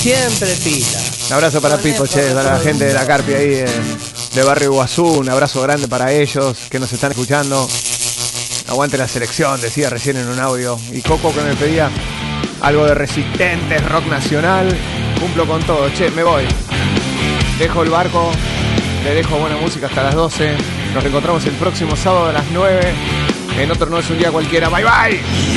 siempre pila. Un abrazo para Pipo, che, para la gente de la Carpi ahí de Barrio Iguazú. Un abrazo grande para ellos que nos están escuchando. Aguante la selección, decía recién en un audio. Y Coco que me pedía algo de Resistentes, rock nacional. Cumplo con todo, che, me voy. Dejo el barco, le dejo buena música hasta las 12. Nos reencontramos el próximo sábado a las 9. En otro No Es Un Día Cualquiera. Bye bye.